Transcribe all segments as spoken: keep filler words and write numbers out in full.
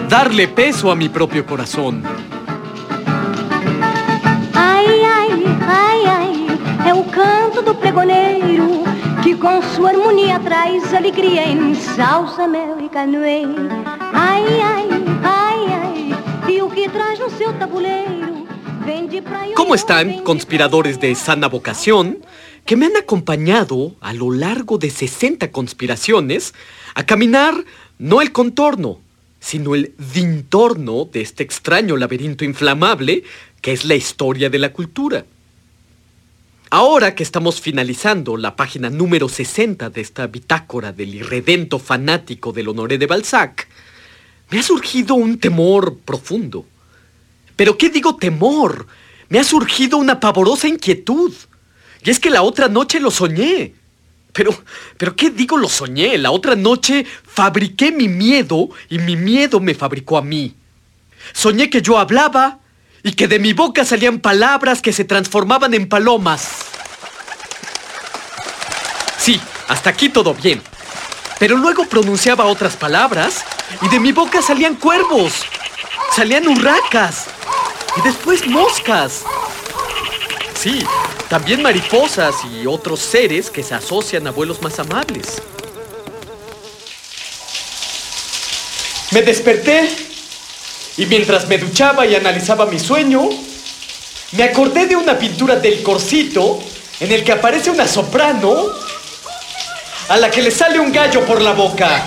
darle peso a mi propio corazón. Ai, ai, ai, ai, é o canto do pregoneiro que com sua harmonia traz alegria em salsa, mel e canoeiro. Ai, ai, ai, ai, e o que traz no seu tabuleiro vem de praia. ¿Cómo están, conspiradores de sana vocación, que me han acompañado a lo largo de sesenta conspiraciones a caminar no el contorno, sino el dintorno de este extraño laberinto inflamable que es la historia de la cultura? Ahora que estamos finalizando la página número sesenta de esta bitácora del irredento fanático del Honoré de Balzac, me ha surgido un temor profundo. ¿Pero qué digo temor? Me ha surgido una pavorosa inquietud. Y es que la otra noche lo soñé. Pero, pero ¿qué digo lo soñé? La otra noche fabriqué mi miedo y mi miedo me fabricó a mí. Soñé que yo hablaba y que de mi boca salían palabras que se transformaban en palomas. Sí, hasta aquí todo bien. Pero luego pronunciaba otras palabras y de mi boca salían cuervos, salían urracas y después moscas. Sí, también mariposas y otros seres que se asocian a vuelos más amables. Me desperté y mientras me duchaba y analizaba mi sueño, me acordé de una pintura del Corsito en el que aparece una soprano a la que le sale un gallo por la boca.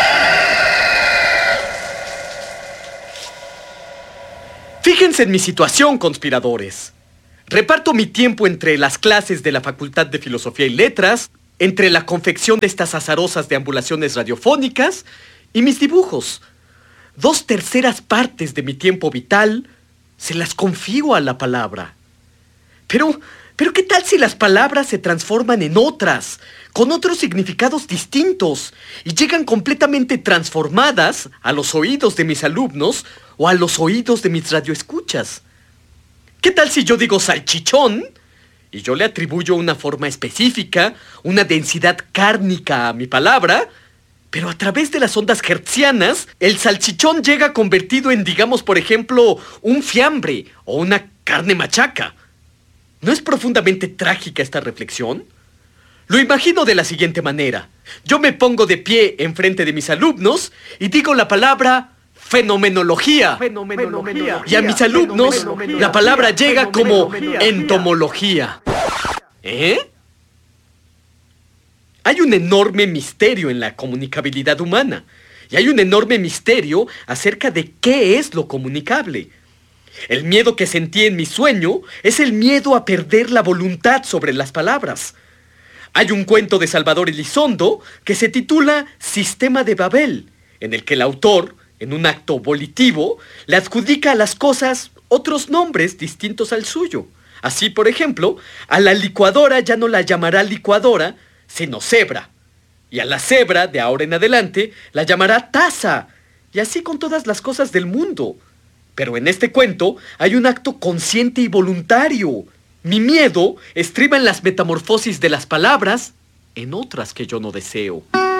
Fíjense en mi situación, conspiradores. Reparto mi tiempo entre las clases de la Facultad de Filosofía y Letras, entre la confección de estas azarosas deambulaciones radiofónicas y mis dibujos. Dos terceras partes de mi tiempo vital se las confío a la palabra. Pero, pero ¿qué tal si las palabras se transforman en otras, con otros significados distintos, y llegan completamente transformadas a los oídos de mis alumnos o a los oídos de mis radioescuchas? ¿Qué tal si yo digo salchichón y yo le atribuyo una forma específica, una densidad cárnica a mi palabra, pero a través de las ondas hertzianas, el salchichón llega convertido en, digamos, por ejemplo, un fiambre o una carne machaca? ¿No es profundamente trágica esta reflexión? Lo imagino de la siguiente manera. Yo me pongo de pie enfrente de mis alumnos y digo la palabra fenomenología. Fenomenología. Y a mis alumnos la palabra llega como entomología. ¿Eh? Hay un enorme misterio en la comunicabilidad humana. Y hay un enorme misterio acerca de qué es lo comunicable. El miedo que sentí en mi sueño es el miedo a perder la voluntad sobre las palabras. Hay un cuento de Salvador Elizondo que se titula Sistema de Babel, en el que el autor, en un acto volitivo, le adjudica a las cosas otros nombres distintos al suyo. Así, por ejemplo, a la licuadora ya no la llamará licuadora, sino cebra. Y a la cebra, de ahora en adelante, la llamará taza. Y así con todas las cosas del mundo. Pero en este cuento hay un acto consciente y voluntario. Mi miedo estriba en las metamorfosis de las palabras en otras que yo no deseo.